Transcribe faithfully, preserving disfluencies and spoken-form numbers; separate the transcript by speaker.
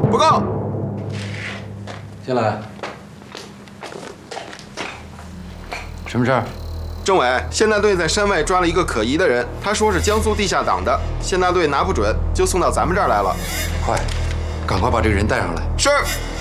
Speaker 1: 报告。
Speaker 2: 进来。什么事儿？
Speaker 1: 政委，县大队在山外抓了一个可疑的人，他说是江苏地下党的，县大队拿不准，就送到咱们这儿来了。
Speaker 2: 快，赶快把这个人带上来。
Speaker 1: 是。